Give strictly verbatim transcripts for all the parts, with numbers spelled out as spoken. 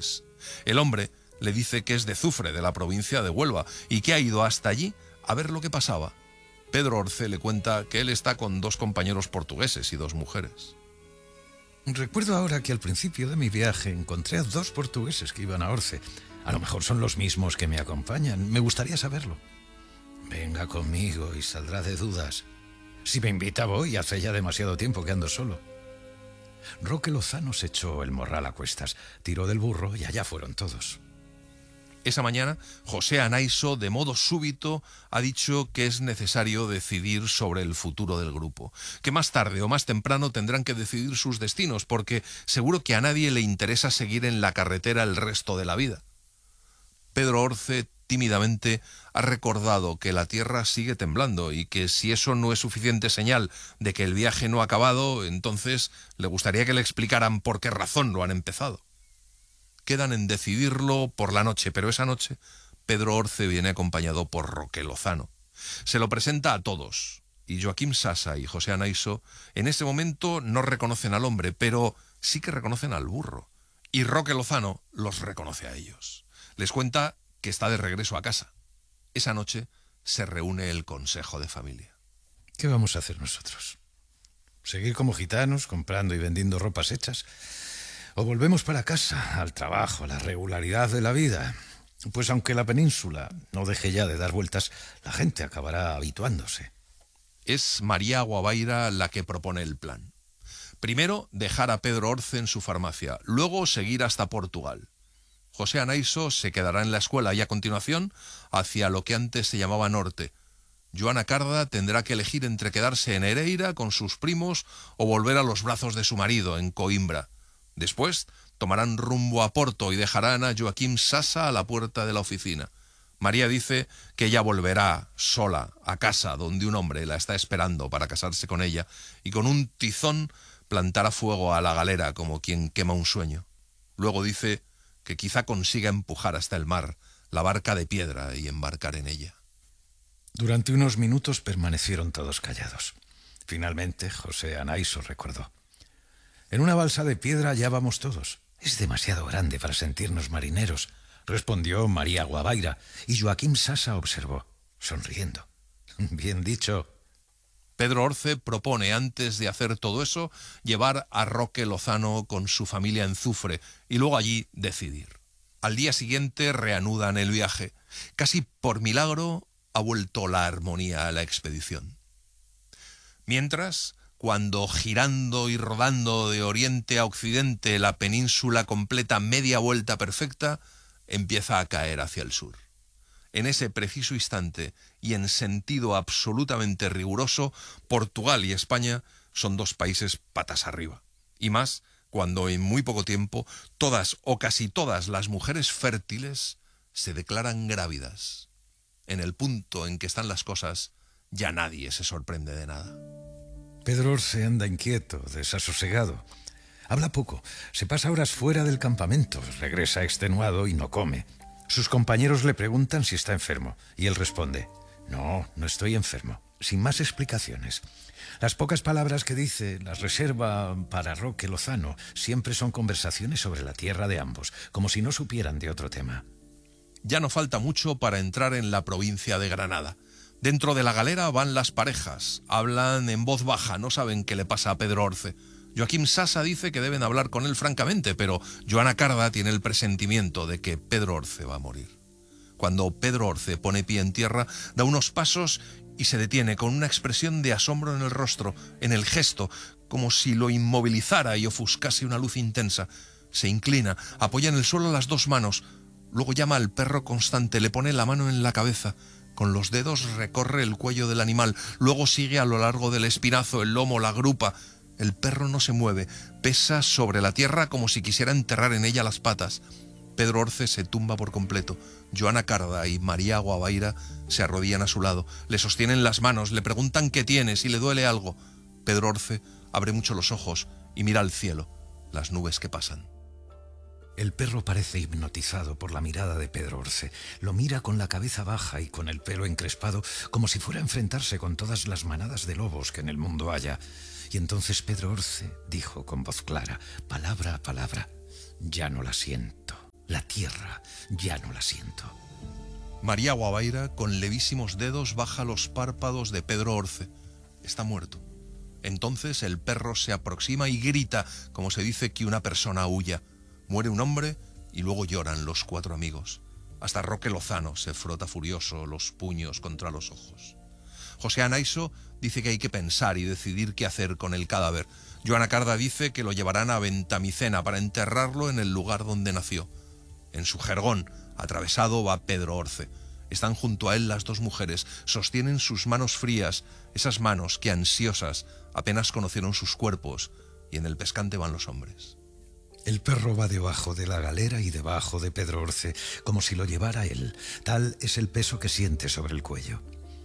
portugués. El hombre le dice que es de Zufre, de la provincia de Huelva, y que ha ido hasta allí a ver lo que pasaba. Pedro Orce le cuenta que él está con dos compañeros portugueses y dos mujeres. Recuerdo ahora que al principio de mi viaje encontré a dos portugueses que iban a Orce. A lo mejor son los mismos que me acompañan. Me gustaría saberlo. Venga conmigo y saldrá de dudas. Si me invita voy, hace ya demasiado tiempo que ando solo. Roque Lozano se echó el morral a cuestas, tiró del burro y allá fueron todos. Esa mañana, José Anaiso, de modo súbito, ha dicho que es necesario decidir sobre el futuro del grupo, que más tarde o más temprano tendrán que decidir sus destinos, porque seguro que a nadie le interesa seguir en la carretera el resto de la vida. Pedro Orce, tímidamente, ha recordado que la tierra sigue temblando y que si eso no es suficiente señal de que el viaje no ha acabado, entonces le gustaría que le explicaran por qué razón lo han empezado. Quedan en decidirlo por la noche, pero esa noche Pedro Orce viene acompañado por Roque Lozano. Se lo presenta a todos, y Joaquim Sasa y José Anaiso en ese momento no reconocen al hombre, pero sí que reconocen al burro, y Roque Lozano los reconoce a ellos. Les cuenta que está de regreso a casa. Esa noche se reúne el Consejo de Familia. ¿Qué vamos a hacer nosotros? ¿Seguir como gitanos, comprando y vendiendo ropas hechas? ¿O volvemos para casa, al trabajo, a la regularidad de la vida? Pues aunque la península no deje ya de dar vueltas, la gente acabará habituándose. Es María Guavaira la que propone el plan. Primero, dejar a Pedro Orce en su farmacia, luego seguir hasta Portugal. José Anaiso se quedará en la escuela y a continuación hacia lo que antes se llamaba Norte. Joana Carda tendrá que elegir entre quedarse en Ereira con sus primos o volver a los brazos de su marido en Coimbra. Después tomarán rumbo a Porto y dejarán a Joaquim Sasa a la puerta de la oficina. María dice que ella volverá sola a casa donde un hombre la está esperando para casarse con ella y con un tizón plantará fuego a la galera como quien quema un sueño. Luego dice que quizá consiga empujar hasta el mar la barca de piedra y embarcar en ella. Durante unos minutos permanecieron todos callados. Finalmente José Anaiso recordó: en una balsa de piedra ya vamos todos. Es demasiado grande para sentirnos marineros, respondió María Guavaira, y Joaquim Sasa observó, sonriendo. Bien dicho. Pedro Orce propone, antes de hacer todo eso, llevar a Roque Lozano con su familia en Zufre y luego allí decidir. Al día siguiente reanudan el viaje. Casi por milagro ha vuelto la armonía a la expedición. Mientras, cuando girando y rodando de oriente a occidente la península completa media vuelta perfecta, empieza a caer hacia el sur. En ese preciso instante y en sentido absolutamente riguroso, Portugal y España son dos países patas arriba. Y más cuando en muy poco tiempo todas o casi todas las mujeres fértiles se declaran grávidas. En el punto en que están las cosas, ya nadie se sorprende de nada. Pedro Orce anda inquieto, desasosegado. Habla poco, se pasa horas fuera del campamento, regresa extenuado y no come. Sus compañeros le preguntan si está enfermo y él responde: no, no estoy enfermo, sin más explicaciones. Las pocas palabras que dice las reserva para Roque Lozano. Siempre son conversaciones sobre la tierra de ambos, como si no supieran de otro tema. Ya no falta mucho para entrar en la provincia de Granada. Dentro de la galera van las parejas, hablan en voz baja, no saben qué le pasa a Pedro Orce. Joaquim Sasa dice que deben hablar con él francamente, pero Joana Carda tiene el presentimiento de que Pedro Orce va a morir. Cuando Pedro Orce pone pie en tierra, da unos pasos y se detiene con una expresión de asombro en el rostro, en el gesto, como si lo inmovilizara y ofuscase una luz intensa. Se inclina, apoya en el suelo las dos manos, luego llama al perro constante, le pone la mano en la cabeza. Con los dedos recorre el cuello del animal, luego sigue a lo largo del espinazo, el lomo, la grupa. El perro no se mueve, pesa sobre la tierra como si quisiera enterrar en ella las patas. Pedro Orce se tumba por completo. Joana Carda y María Guavaira se arrodillan a su lado, le sostienen las manos, le preguntan qué tiene, si le duele algo. Pedro Orce abre mucho los ojos y mira al cielo, las nubes que pasan. El perro parece hipnotizado por la mirada de Pedro Orce. Lo mira con la cabeza baja y con el pelo encrespado, como si fuera a enfrentarse con todas las manadas de lobos que en el mundo haya. Y entonces Pedro Orce dijo con voz clara, palabra a palabra: ya no la siento. La tierra ya no la siento. María Guavaira, con levísimos dedos, baja los párpados de Pedro Orce. Está muerto. Entonces el perro se aproxima y grita, como se dice que una persona huya. Muere un hombre y luego lloran los cuatro amigos. Hasta Roque Lozano se frota furioso los puños contra los ojos. José Anaiso dice que hay que pensar y decidir qué hacer con el cadáver. Joana Carda dice que lo llevarán a Ventamicena para enterrarlo en el lugar donde nació. En su jergón, atravesado, va Pedro Orce. Están junto a él las dos mujeres, sostienen sus manos frías, esas manos que, ansiosas, apenas conocieron sus cuerpos, y en el pescante van los hombres. El perro va debajo de la galera y debajo de Pedro Orce, como si lo llevara él. Tal es el peso que siente sobre el cuello.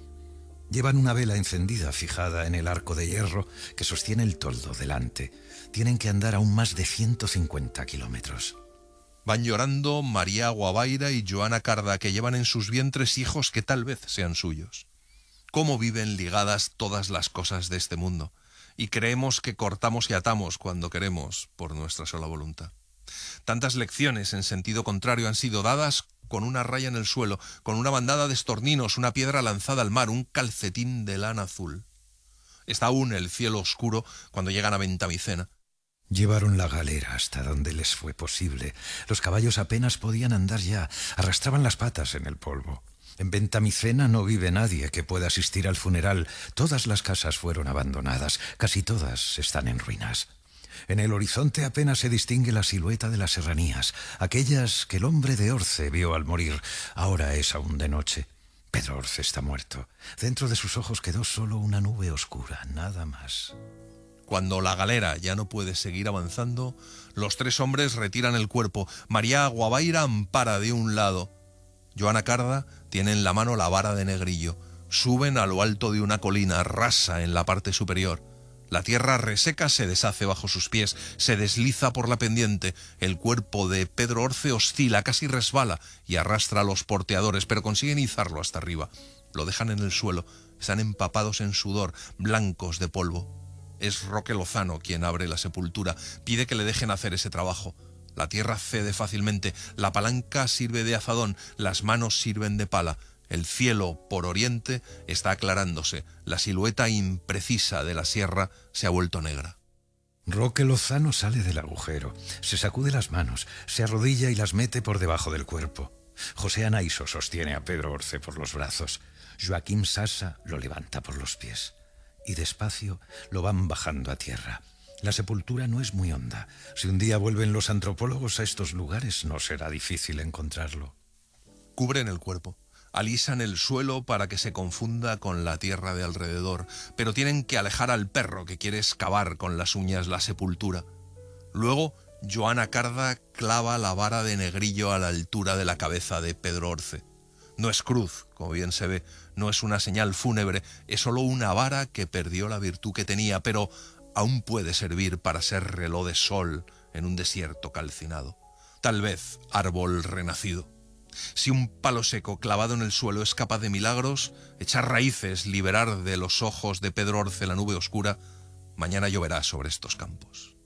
Llevan una vela encendida fijada en el arco de hierro que sostiene el toldo delante. Tienen que andar aún más de ciento cincuenta kilómetros. Van llorando María Guavaira y Joana Carda, que llevan en sus vientres hijos que tal vez sean suyos. ¿Cómo viven ligadas todas las cosas de este mundo? Y creemos que cortamos y atamos cuando queremos por nuestra sola voluntad. Tantas lecciones en sentido contrario han sido dadas con una raya en el suelo, con una bandada de estorninos, una piedra lanzada al mar, un calcetín de lana azul. Está aún el cielo oscuro cuando llegan a Ventamicena. Llevaron la galera hasta donde les fue posible. Los caballos apenas podían andar ya, arrastraban las patas en el polvo. En Ventamicena no vive nadie que pueda asistir al funeral. Todas las casas fueron abandonadas, casi todas están en ruinas. En el horizonte apenas se distingue la silueta de las serranías, aquellas que el hombre de Orce vio al morir. Ahora es aún de noche. Pedro Orce está muerto. Dentro de sus ojos quedó solo una nube oscura, nada más. Cuando la galera ya no puede seguir avanzando, los tres hombres retiran el cuerpo. María Guavaira ampara de un lado. Joana Carda tiene en la mano la vara de Negrillo. Suben a lo alto de una colina rasa en la parte superior. La tierra reseca se deshace bajo sus pies, se desliza por la pendiente. El cuerpo de Pedro Orce oscila, casi resbala y arrastra a los porteadores, pero consiguen izarlo hasta arriba. Lo dejan en el suelo, están empapados en sudor, blancos de polvo. Es Roque Lozano quien abre la sepultura, pide que le dejen hacer ese trabajo. La tierra cede fácilmente, la palanca sirve de azadón, las manos sirven de pala. El cielo, por oriente, está aclarándose. La silueta imprecisa de la sierra se ha vuelto negra. Roque Lozano sale del agujero, se sacude las manos, se arrodilla y las mete por debajo del cuerpo. José Anaiso sostiene a Pedro Orce por los brazos. Joaquim Sasa lo levanta por los pies. Y despacio lo van bajando a tierra. La sepultura no es muy honda. Si un día vuelven los antropólogos a estos lugares, no será difícil encontrarlo. Cubren el cuerpo. Alisan el suelo para que se confunda con la tierra de alrededor, pero tienen que alejar al perro que quiere excavar con las uñas la sepultura. Luego, Joana Carda clava la vara de Negrillo a la altura de la cabeza de Pedro Orce. No es cruz, como bien se ve, no es una señal fúnebre, es solo una vara que perdió la virtud que tenía, pero aún puede servir para ser reloj de sol en un desierto calcinado. Tal vez árbol renacido. Si un palo seco clavado en el suelo es capaz de milagros, echar raíces, liberar de los ojos de Pedro Orce la nube oscura, mañana lloverá sobre estos campos.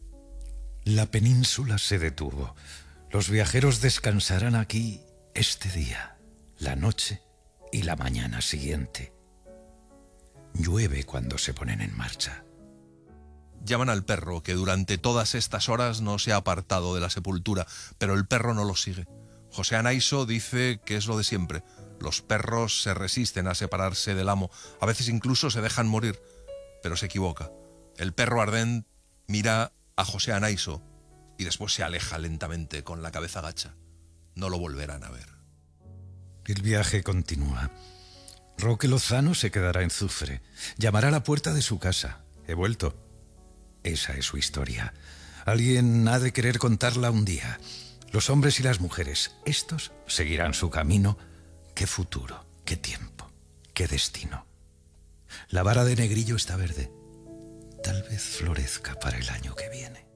La península se detuvo. Los viajeros descansarán aquí este día, la noche y la mañana siguiente. Llueve cuando se ponen en marcha. Llaman al perro, que durante todas estas horas no se ha apartado de la sepultura, pero el perro no lo sigue. José Anaiso dice que es lo de siempre. Los perros se resisten a separarse del amo, a veces incluso se dejan morir, pero se equivoca. El perro Ardent mira a José Anaiso y después se aleja lentamente con la cabeza gacha. No lo volverán a ver. El viaje continúa. Roque Lozano se quedará en Zufre. Llamará a la puerta de su casa. He vuelto. Esa es su historia. Alguien ha de querer contarla un día. Los hombres y las mujeres, estos seguirán su camino. ¿Qué futuro? ¿Qué tiempo? ¿Qué destino? La vara de Negrillo está verde. Tal vez florezca para el año que viene.